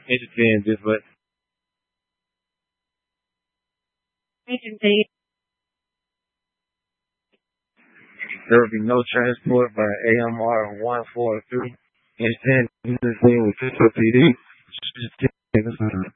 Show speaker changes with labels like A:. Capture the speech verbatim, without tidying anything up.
A: Agent ten, but
B: Agent eight.
A: there will be no transport by A M R one four three. Agent ten, this is with Pittsburgh P D.